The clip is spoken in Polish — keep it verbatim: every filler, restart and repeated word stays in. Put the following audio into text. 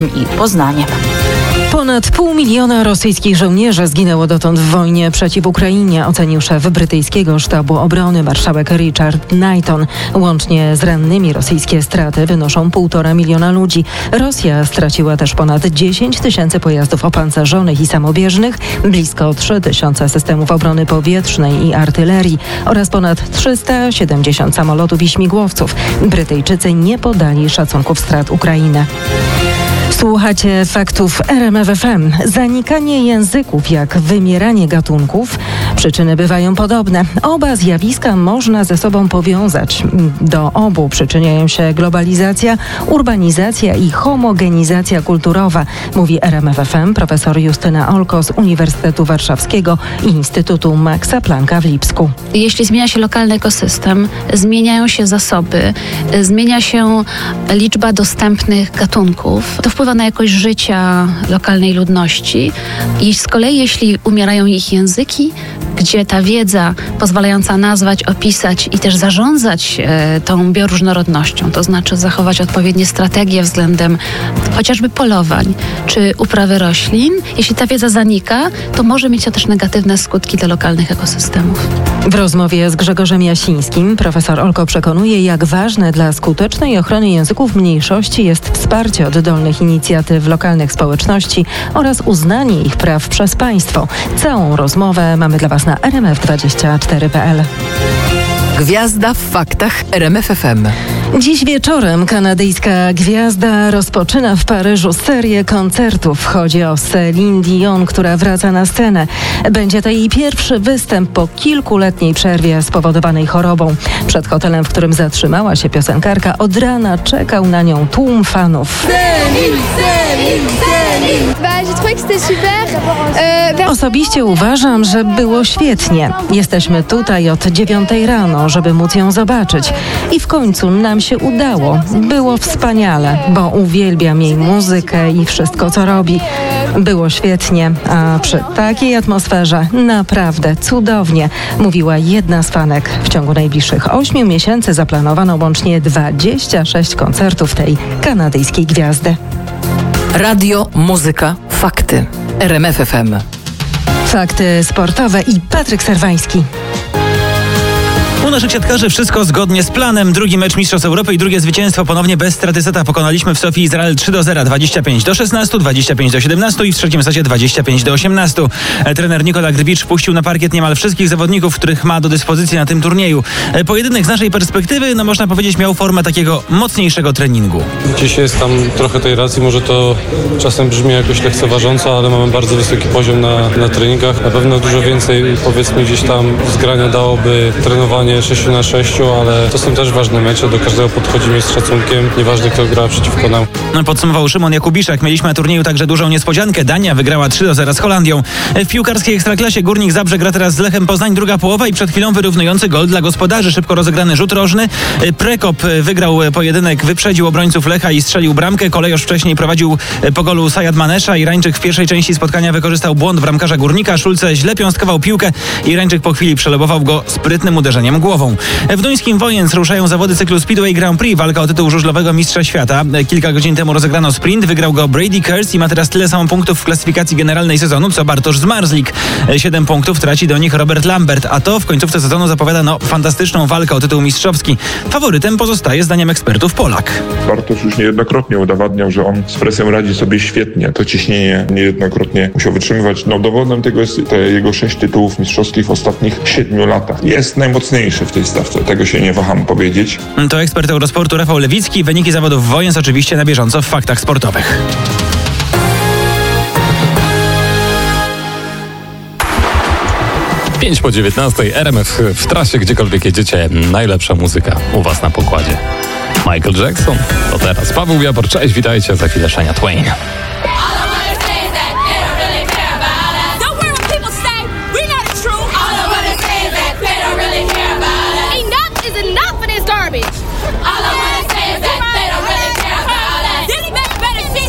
i Poznaniem. Ponad pół miliona rosyjskich żołnierzy zginęło dotąd w wojnie przeciw Ukrainie, ocenił szef brytyjskiego sztabu obrony marszałek Richard Knighton. Łącznie z rannymi rosyjskie straty wynoszą półtora miliona ludzi. Rosja straciła też ponad dziesięć tysięcy pojazdów opancerzonych i samobieżnych, blisko trzy tysiące systemów obrony powietrznej i artylerii oraz ponad trzysta siedemdziesiąt samolotów i śmigłowców. Brytyjczycy nie podali szacunków strat Ukrainy. Słuchacie faktów R M F F M. Zanikanie języków jak wymieranie gatunków. Przyczyny bywają podobne. Oba zjawiska można ze sobą powiązać. Do obu przyczyniają się globalizacja, urbanizacja i homogenizacja kulturowa, mówi R M F F M profesor Justyna Olko z Uniwersytetu Warszawskiego i Instytutu Maxa Plancka w Lipsku. Jeśli zmienia się lokalny ekosystem, zmieniają się zasoby, zmienia się liczba dostępnych gatunków. To wpływa na jakość życia lokalnej ludności i z kolei jeśli umierają ich języki, gdzie ta wiedza pozwalająca nazwać, opisać i też zarządzać e, tą bioróżnorodnością, to znaczy zachować odpowiednie strategie względem chociażby polowań czy uprawy roślin, jeśli ta wiedza zanika, to może mieć to też negatywne skutki dla lokalnych ekosystemów. W rozmowie z Grzegorzem Jasińskim profesor Olko przekonuje, jak ważne dla skutecznej ochrony języków mniejszości jest wsparcie oddolnych inicjatyw lokalnych społeczności oraz uznanie ich praw przez państwo. Całą rozmowę mamy dla Was na R M F dwadzieścia cztery kropka p l. Gwiazda w faktach R M F F M. Dziś wieczorem kanadyjska gwiazda rozpoczyna w Paryżu serię koncertów. Chodzi o Celine Dion, która wraca na scenę. Będzie to jej pierwszy występ po kilkuletniej przerwie spowodowanej chorobą. Przed hotelem, w którym zatrzymała się piosenkarka, od rana czekał na nią tłum fanów. Celine, Celine, Celine. Bah, j'ai trouvé que c'était super. Osobiście uważam, że było świetnie. Jesteśmy tutaj od dziewiątej rano, żeby móc ją zobaczyć. I w końcu nam się udało. Było wspaniale, bo uwielbiam jej muzykę i wszystko, co robi. Było świetnie, a przy takiej atmosferze naprawdę cudownie, mówiła jedna z fanek. W ciągu najbliższych ośmiu miesięcy zaplanowano łącznie dwadzieścia sześć koncertów tej kanadyjskiej gwiazdy. Radio, muzyka, fakty. R M F F M. Fakty sportowe i Patryk Serwański. U naszych siatkarzy wszystko zgodnie z planem. Drugi mecz Mistrzostw Europy i drugie zwycięstwo ponownie bez straty seta. Pokonaliśmy w Sofii Izrael trzy do zera, dwadzieścia pięć do szesnastu, dwadzieścia pięć do siedemnastu i w trzecim secie dwadzieścia pięć do osiemnastu. Trener Nikola Grbić puścił na parkiet niemal wszystkich zawodników, których ma do dyspozycji na tym turnieju. Pojedynek z naszej perspektywy, no można powiedzieć, miał formę takiego mocniejszego treningu. Dziś jest tam trochę tej racji, może to czasem brzmi jakoś lekceważąco, ale mamy bardzo wysoki poziom na, na treningach. Na pewno dużo więcej, powiedzmy, gdzieś tam zgrania dałoby trenowanie sześć na sześć, ale to są też ważne mecze, do każdego podchodzimy z szacunkiem, nieważne kto gra przeciwko nam. Podsumował Szymon Jakubiszak. Mieliśmy na turnieju także dużą niespodziankę. Dania wygrała trzy do zera z Holandią. W piłkarskiej ekstraklasie Górnik Zabrze gra teraz z Lechem Poznań, druga połowa i przed chwilą wyrównujący gol dla gospodarzy. Szybko rozegrany rzut rożny. Prekop wygrał pojedynek, wyprzedził obrońców Lecha i strzelił bramkę. Kolejorz wcześniej prowadził po golu Sajad Manesza. Irańczyk w pierwszej części spotkania wykorzystał błąd bramkarza Górnika. Szulce źle piąstkował piłkę. Irańczyk po chwili przelobował go sprytnym uderzeniem głową. W duńskim Wojens ruszają zawody cyklu Speedway Grand Prix. Walka o tytuł żużlowego mistrza świata. Kilka godzin temu rozegrano sprint. Wygrał go Brady Kearse i ma teraz tyle samo punktów w klasyfikacji generalnej sezonu, co Bartosz Zmarzlik. Siedem punktów traci do nich Robert Lambert, a to w końcówce sezonu zapowiada no fantastyczną walkę o tytuł mistrzowski. Faworytem pozostaje, zdaniem ekspertów, Polak. Bartosz już niejednokrotnie udowadniał, że on z presją radzi sobie świetnie. To ciśnienie niejednokrotnie musiał wytrzymywać. No dowodem tego jest te jego sześć tytułów mistrzowskich w ostatnich siedmiu latach. Jest najmocniejszy w tej stawce. Tego się nie waham powiedzieć. To ekspert Eurosportu Rafał Lewicki. Wyniki zawodów Wojens oczywiście na bieżąco w faktach sportowych. pięć po dziewiętnastej, R M F w trasie, gdziekolwiek jedziecie, najlepsza muzyka u Was na pokładzie. Michael Jackson, to teraz Paweł Jabor, cześć, witajcie, za chwilę Shania Twain.